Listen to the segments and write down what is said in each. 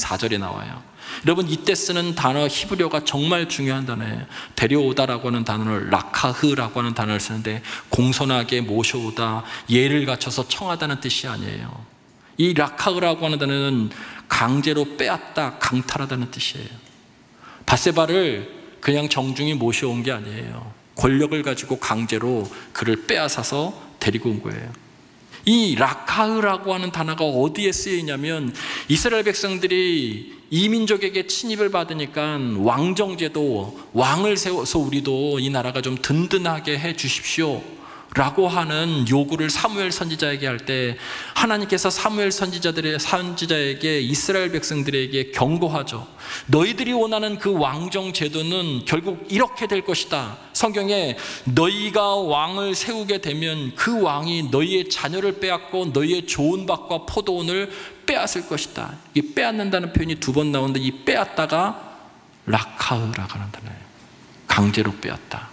4절에 나와요. 여러분, 이때 쓰는 단어 히브리어가 정말 중요한 단어예요. 데려오다라고 하는 단어를 라카흐라고 하는 단어를 쓰는데 공손하게 모셔오다, 예를 갖춰서 청하다는 뜻이 아니에요. 이 라카흐라고 하는 단어는 강제로 빼앗다, 강탈하다는 뜻이에요. 밧세바를 그냥 정중히 모셔온 게 아니에요. 권력을 가지고 강제로 그를 빼앗아서 데리고 온 거예요. 이 라카흐라고 하는 단어가 어디에 쓰이냐면 이스라엘 백성들이 이민족에게 침입을 받으니까 왕정제도, 왕을 세워서 우리도 이 나라가 좀 든든하게 해 주십시오 라고 하는 요구를 사무엘 선지자에게 할 때 하나님께서 사무엘 선지자에게 이스라엘 백성들에게 경고하죠. 너희들이 원하는 그 왕정 제도는 결국 이렇게 될 것이다. 성경에 너희가 왕을 세우게 되면 그 왕이 너희의 자녀를 빼앗고 너희의 좋은 밭과 포도원을 빼앗을 것이다. 이 빼앗는다는 표현이 2번 나오는데 이 빼앗다가 라카흐라고 하는 단어예요. 강제로 빼앗다.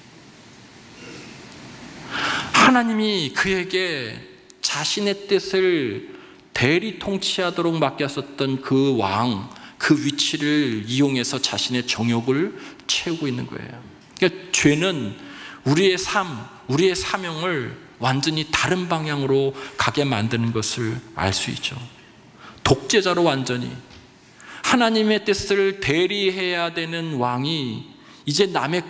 하나님이 그에게 자신의 뜻을 대리 통치하도록 맡겼었던 그 왕, 그 위치를 이용해서 자신의 정욕을 채우고 있는 거예요. 그러니까 죄는 우리의 삶, 우리의 사명을 완전히 다른 방향으로 가게 만드는 것을 알 수 있죠. 독재자로 완전히 하나님의 뜻을 대리해야 되는 왕이 이제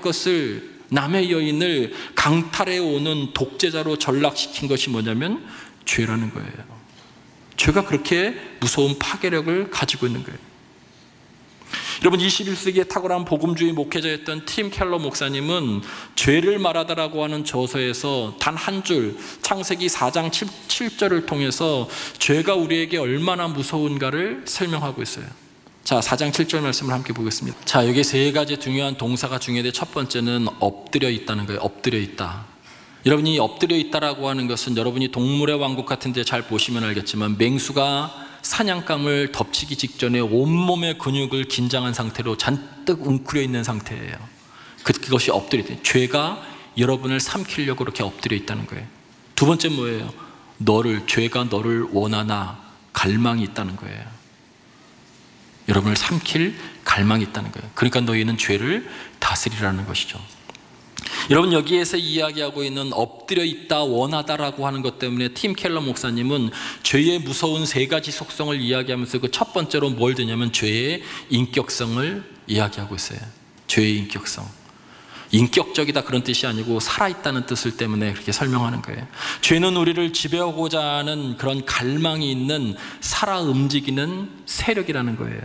남의 여인을 강탈해 오는 독재자로 전락시킨 것이 뭐냐면 죄라는 거예요. 죄가 그렇게 무서운 파괴력을 가지고 있는 거예요. 여러분, 21세기에 탁월한 복음주의 목회자였던 팀 켈러 목사님은 죄를 말하다라고 하는 저서에서 단 한 줄, 창세기 4장 7절을 통해서 죄가 우리에게 얼마나 무서운가를 설명하고 있어요. 자, 4장 7절 말씀을 함께 보겠습니다. 자, 여기 3가지 중요한 동사가 중요한데 첫 번째는 엎드려 있다는 거예요. 엎드려 있다. 여러분이 엎드려 있다라고 하는 것은 여러분이 동물의 왕국 같은 데 잘 보시면 알겠지만 맹수가 사냥감을 덮치기 직전에 온몸의 근육을 긴장한 상태로 잔뜩 웅크려 있는 상태예요. 그것이 엎드려 있다. 죄가 여러분을 삼키려고 그렇게 엎드려 있다는 거예요. 2번째 뭐예요? 죄가 너를 원하나 갈망이 있다는 거예요. 여러분을 삼킬 갈망이 있다는 거예요. 그러니까 너희는 죄를 다스리라는 것이죠. 여러분, 여기에서 이야기하고 있는 엎드려 있다, 원하다라고 하는 것 때문에 팀 켈러 목사님은 죄의 무서운 3가지 속성을 이야기하면서 그 첫 번째로 뭘 드냐면 죄의 인격성을 이야기하고 있어요. 죄의 인격성. 인격적이다 그런 뜻이 아니고 살아있다는 뜻을 때문에 그렇게 설명하는 거예요. 죄는 우리를 지배하고자 하는 그런 갈망이 있는 살아 움직이는 세력이라는 거예요.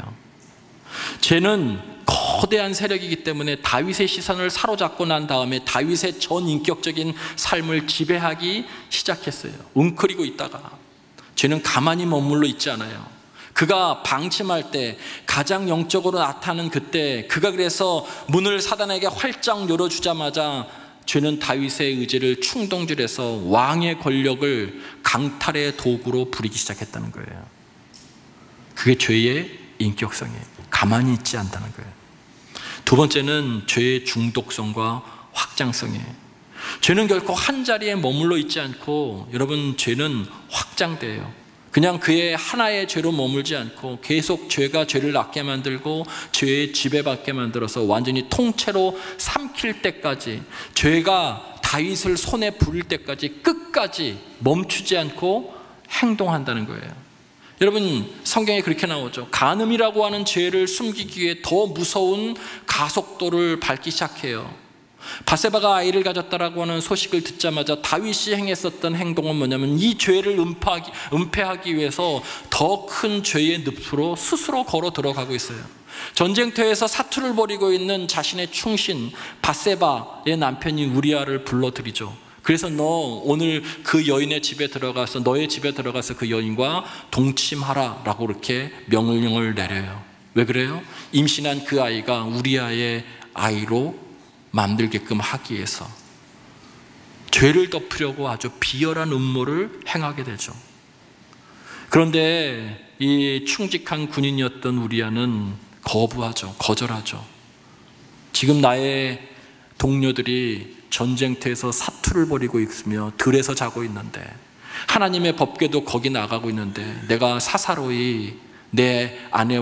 죄는 거대한 세력이기 때문에 다윗의 시선을 사로잡고 난 다음에 다윗의 전인격적인 삶을 지배하기 시작했어요. 웅크리고 있다가 죄는 가만히 머물러 있지 않아요. 그가 방침할 때 가장 영적으로 나타나는 그때 그가 그래서 문을 사단에게 활짝 열어주자마자 죄는 다윗의 의지를 충동질해서 왕의 권력을 강탈의 도구로 부리기 시작했다는 거예요. 그게 죄의 인격성이에요. 가만히 있지 않다는 거예요. 2번째는 죄의 중독성과 확장성이에요. 죄는 결코 한 자리에 머물러 있지 않고 여러분, 죄는 확장돼요. 그냥 그의 하나의 죄로 머물지 않고 계속 죄가 죄를 낳게 만들고 죄에 지배받게 만들어서 완전히 통째로 삼킬 때까지, 죄가 다윗을 손에 부릴 때까지 끝까지 멈추지 않고 행동한다는 거예요. 여러분, 성경에 그렇게 나오죠. 간음이라고 하는 죄를 숨기기 위해 더 무서운 가속도를 밟기 시작해요. 밧세바가 아이를 가졌다라고 하는 소식을 듣자마자 다윗이 행했었던 행동은 뭐냐면 이 죄를 은폐하기 위해서 더 큰 죄의 늪으로 스스로 걸어 들어가고 있어요. 전쟁터에서 사투를 벌이고 있는 자신의 충신 밧세바의 남편인 우리아를 불러들이죠. 그래서 너 오늘 그 여인의 집에 들어가서, 너의 집에 들어가서 그 여인과 동침하라 라고 그렇게 명령을 내려요. 왜 그래요? 임신한 그 아이가 우리아의 아이로 만들게끔 하기 위해서 죄를 덮으려고 아주 비열한 음모를 행하게 되죠. 그런데 이 충직한 군인이었던 우리아는 거절하죠. 지금 나의 동료들이 전쟁터에서 사투를 벌이고 있으며 들에서 자고 있는데, 하나님의 법궤도 거기 나가고 있는데 내가 사사로이 내 아내와